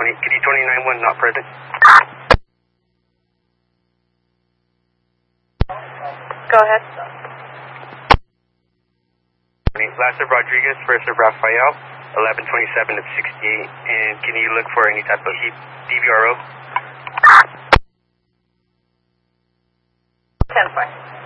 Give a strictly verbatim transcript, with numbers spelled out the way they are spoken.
twenty, K D twenty-nine one not present. Go ahead. Last of Rodriguez, first of Rafael, eleven twenty-seven at sixty-eight. And can you look for any type of D V R O? ten four.